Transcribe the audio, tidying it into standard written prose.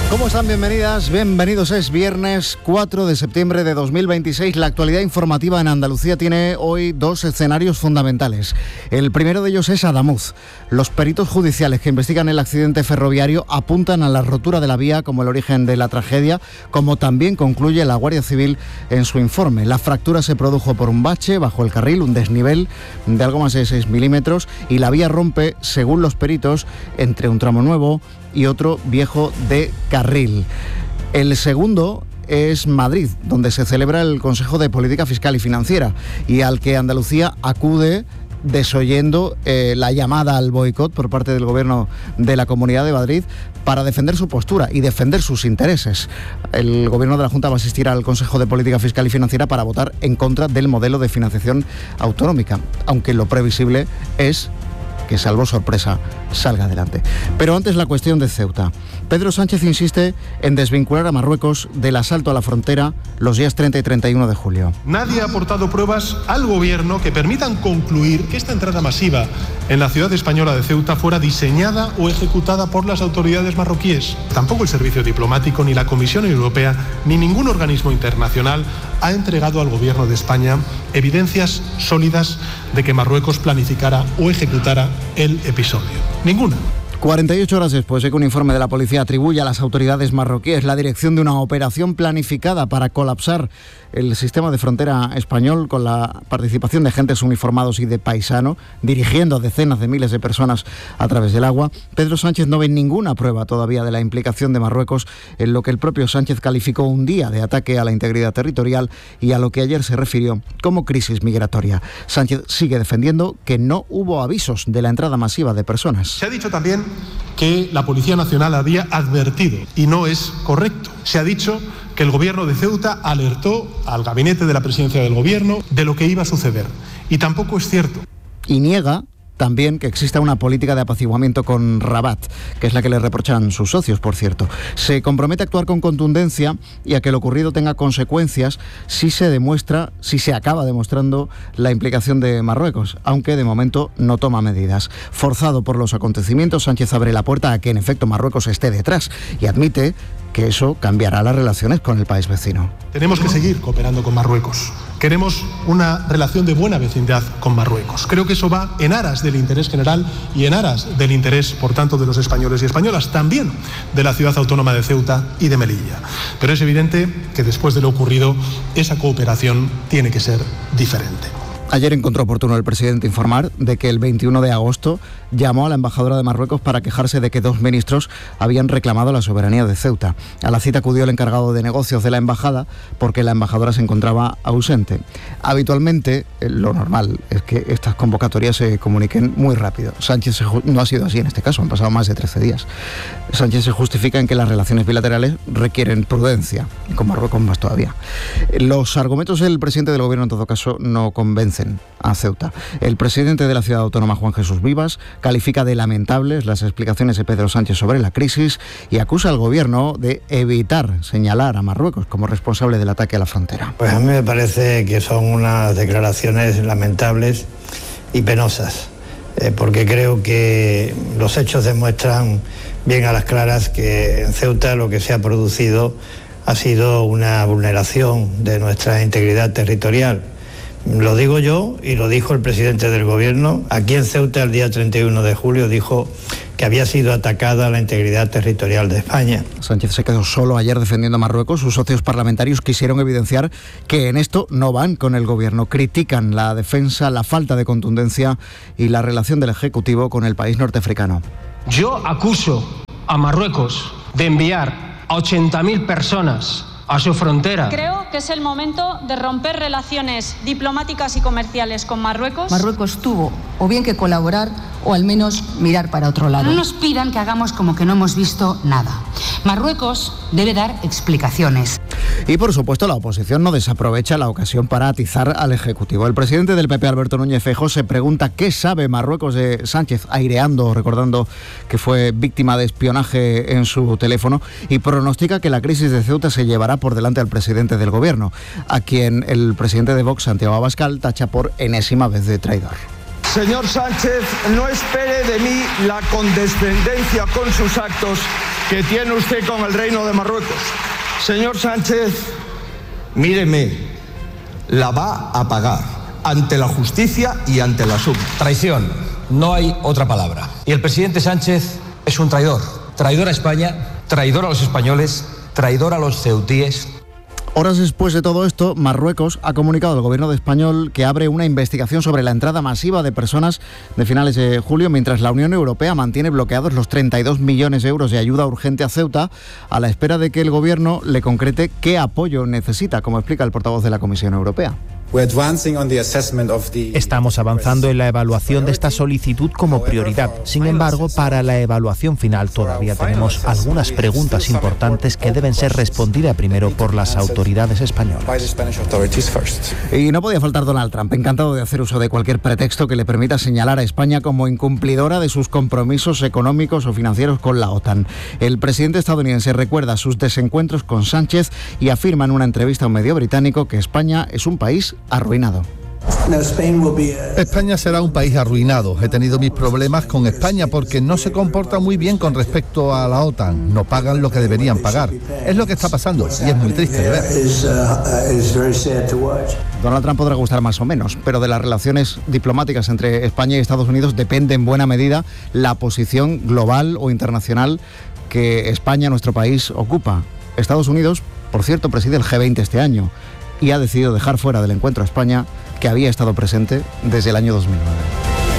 ¿Cómo están? Bienvenidas, bienvenidos. Es viernes 4 de septiembre de 2026. La actualidad informativa en Andalucía tiene hoy dos escenarios fundamentales. El primero de ellos es Adamuz. Los peritos judiciales que investigan el accidente ferroviario apuntan a la rotura de la vía como el origen de la tragedia, como también concluye la Guardia Civil en su informe. La fractura se produjo por un bache bajo el carril, un desnivel de algo más de 6 milímetros, y la vía rompe, según los peritos, entre un tramo nuevo y otro viejo de carril. El segundo es Madrid, donde se celebra el Consejo de Política Fiscal y Financiera y al que Andalucía acude desoyendo la llamada al boicot por parte del Gobierno de la Comunidad de Madrid para defender su postura y defender sus intereses. El Gobierno de la Junta va a asistir al Consejo de Política Fiscal y Financiera para votar en contra del modelo de financiación autonómica, aunque lo previsible es que, salvo sorpresa, salga adelante. Pero antes, la cuestión de Ceuta. Pedro Sánchez insiste en desvincular a Marruecos del asalto a la frontera los días 30 y 31 de julio. Nadie ha aportado pruebas al gobierno que permitan concluir que esta entrada masiva en la ciudad española de Ceuta fuera diseñada o ejecutada por las autoridades marroquíes. Tampoco el Servicio Diplomático, ni la Comisión Europea, ni ningún organismo internacional ha entregado al gobierno de España evidencias sólidas de que Marruecos planificara o ejecutara el episodio. Ninguna. 48 horas después de que un informe de la policía atribuye a las autoridades marroquíes la dirección de una operación planificada para colapsar el sistema de frontera español con la participación de agentes uniformados y de paisano, dirigiendo a decenas de miles de personas a través del agua, Pedro Sánchez no ve ninguna prueba todavía de la implicación de Marruecos en lo que el propio Sánchez calificó un día de ataque a la integridad territorial y a lo que ayer se refirió como crisis migratoria. Sánchez sigue defendiendo que no hubo avisos de la entrada masiva de personas. Se ha dicho también que la Policía Nacional había advertido, y no es correcto. Se ha dicho que el gobierno de Ceuta alertó al gabinete de la presidencia del gobierno de lo que iba a suceder, y tampoco es cierto. Y niega también que exista una política de apaciguamiento con Rabat, que es la que le reprochan sus socios, por cierto. Se compromete a actuar con contundencia y a que lo ocurrido tenga consecuencias si se acaba demostrando la implicación de Marruecos, aunque de momento no toma medidas. Forzado por los acontecimientos, Sánchez abre la puerta a que en efecto Marruecos esté detrás y admite que eso cambiará las relaciones con el país vecino. Tenemos que seguir cooperando con Marruecos. Queremos una relación de buena vecindad con Marruecos. Creo que eso va en aras del interés general y en aras del interés, por tanto, de los españoles y españolas, también de la ciudad autónoma de Ceuta y de Melilla. Pero es evidente que después de lo ocurrido, esa cooperación tiene que ser diferente. Ayer encontró oportuno el presidente informar de que el 21 de agosto llamó a la embajadora de Marruecos para quejarse de que dos ministros habían reclamado la soberanía de Ceuta. A la cita acudió el encargado de negocios de la embajada porque la embajadora se encontraba ausente. Habitualmente, lo normal es que estas convocatorias se comuniquen muy rápido. Sánchez no ha sido así en este caso, han pasado más de 13 días. Sánchez se justifica en que las relaciones bilaterales requieren prudencia, y con Marruecos más todavía. Los argumentos del presidente del gobierno, en todo caso, no convencen a Ceuta. El presidente de la ciudad autónoma, Juan Jesús Vivas, califica de lamentables las explicaciones de Pedro Sánchez sobre la crisis y acusa al gobierno de evitar señalar a Marruecos como responsable del ataque a la frontera. Pues a mí me parece que son unas declaraciones lamentables y penosas, porque creo que los hechos demuestran bien a las claras que en Ceuta lo que se ha producido ha sido una vulneración de nuestra integridad territorial. Lo digo yo y lo dijo el presidente del gobierno. Aquí en Ceuta el día 31 de julio dijo que había sido atacada la integridad territorial de España. Sánchez se quedó solo ayer defendiendo a Marruecos. Sus socios parlamentarios quisieron evidenciar que en esto no van con el gobierno. Critican la defensa, la falta de contundencia y la relación del Ejecutivo con el país norteafricano. Yo acuso a Marruecos de enviar a 80.000 personas a su frontera. Creo que es el momento de romper relaciones diplomáticas y comerciales con Marruecos. Marruecos tuvo o bien que colaborar o al menos mirar para otro lado. No nos pidan que hagamos como que no hemos visto nada. Marruecos debe dar explicaciones. Y por supuesto la oposición no desaprovecha la ocasión para atizar al Ejecutivo. El presidente del PP, Alberto Núñez Feijóo, se pregunta qué sabe Marruecos de Sánchez, aireando, recordando que fue víctima de espionaje en su teléfono, y pronostica que la crisis de Ceuta se llevará por delante al presidente del gobierno, a quien el presidente de Vox, Santiago Abascal, tacha por enésima vez de traidor. Señor Sánchez, no espere de mí la condescendencia con sus actos que tiene usted con el Reino de Marruecos. Señor Sánchez, míreme, la va a pagar ante la justicia y ante la SUB. Traición, no hay otra palabra. Y el presidente Sánchez es un traidor. Traidor a España, traidor a los españoles, traidor a los ceutíes. Horas después de todo esto, Marruecos ha comunicado al gobierno español que abre una investigación sobre la entrada masiva de personas de finales de julio, mientras la Unión Europea mantiene bloqueados los 32 millones de euros de ayuda urgente a Ceuta, a la espera de que el gobierno le concrete qué apoyo necesita, como explica el portavoz de la Comisión Europea. Estamos avanzando en la evaluación de esta solicitud como prioridad. Sin embargo, para la evaluación final todavía tenemos algunas preguntas importantes que deben ser respondidas primero por las autoridades españolas. Y no podía faltar Donald Trump, encantado de hacer uso de cualquier pretexto que le permita señalar a España como incumplidora de sus compromisos económicos o financieros con la OTAN. El presidente estadounidense recuerda sus desencuentros con Sánchez y afirma en una entrevista a un medio británico que España es un país arruinado. España será un país arruinado. He tenido mis problemas con España porque no se comporta muy bien con respecto a la OTAN. No pagan lo que deberían pagar. Es lo que está pasando y es muy triste de ver. Donald Trump podrá gustar más o menos, pero de las relaciones diplomáticas entre España y Estados Unidos depende en buena medida la posición global o internacional que España, nuestro país, ocupa. Estados Unidos, por cierto, preside el G20 este año y ha decidido dejar fuera del encuentro a España, que había estado presente desde el año 2009.